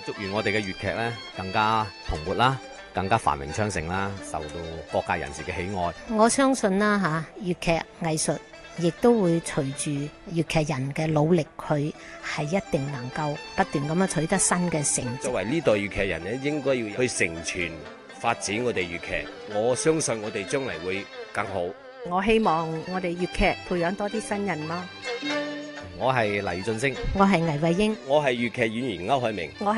祝願我哋嘅粵劇咧更加蓬勃啦，更加繁榮昌盛啦，受到各界人士嘅喜愛。 我相信啦嚇，粵劇藝術亦都會隨住粵劇人嘅努力，佢係一定能夠不斷咁樣取得新嘅成績。 作為呢代粵劇人咧，應該要去承傳發展我哋粵劇。我相信我哋將嚟會更好。 我希望我哋粵劇培養多啲新人咯。 我係黎俊升， 我係倪慧英， 我係粵劇演員歐海明。